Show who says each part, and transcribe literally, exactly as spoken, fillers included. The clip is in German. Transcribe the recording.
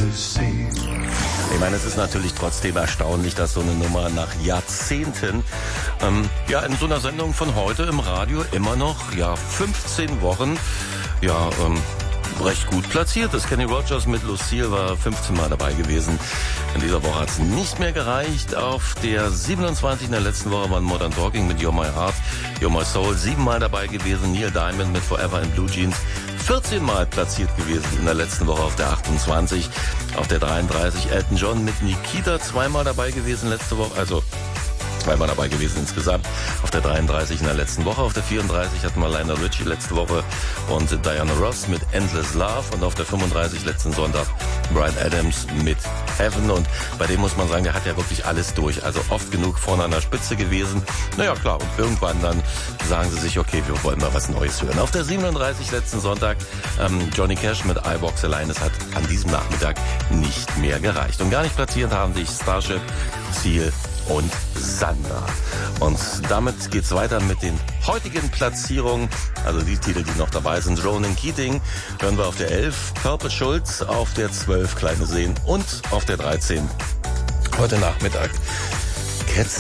Speaker 1: Ich meine, es ist natürlich trotzdem erstaunlich, dass so eine Nummer nach Jahrzehnten ähm, ja in so einer Sendung von heute im Radio immer noch ja fünfzehn Wochen ja ähm, recht gut platziert ist. Kenny Rogers mit Lucille war fünfzehn Mal dabei gewesen. In dieser Woche hat es nicht mehr gereicht. Auf der siebenundzwanzig in der letzten Woche waren Modern Talking mit You're My Heart, You're My Soul siebenmal dabei gewesen. Neil Diamond mit Forever in Blue Jeans vierzehn Mal platziert gewesen in der letzten Woche auf der achtundzwanzig. Auf der dreiunddreißig Elton John mit Nikita zweimal dabei gewesen letzte Woche. Also zweimal dabei gewesen insgesamt. Auf der dreiunddreißig in der letzten Woche. Auf der vierunddreißig hatten wir Lionel Richie letzte Woche und Diana Ross mit Endless Love. Und auf der fünfunddreißig letzten Sonntag Bryan Adams mit Heaven. Und bei dem muss man sagen, der hat ja wirklich alles durch. Also oft genug vorne an der Spitze gewesen. Naja, klar. Und irgendwann dann sagen sie sich, okay, wir wollen mal was Neues hören. Auf der siebenunddreißig letzten Sonntag ähm, Johnny Cash mit I Box Allein. Es hat an diesem Nachmittag nicht mehr gereicht. Und gar nicht platziert haben sich Starship, Ziel und Sander. Und damit geht's weiter mit den heutigen Platzierungen. Also die Titel, die noch dabei sind. Ronan Keating hören wir auf der elf, Purple Schulz auf der zwölf, Kleine Seen und auf der dreizehn heute Nachmittag Cats